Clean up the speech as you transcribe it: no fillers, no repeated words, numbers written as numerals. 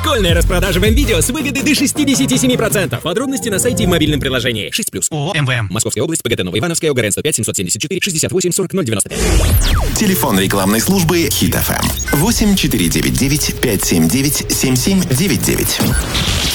Школьная распродажа в МВидео с выгодой до 67%. Подробности на сайте и в мобильном приложении. 6+. ООО МВМ. Московская область, ПГТ Новоивановская, ОГРН 105 774 68 40 095. Телефон рекламной службы Хит FM 8499 579 7799.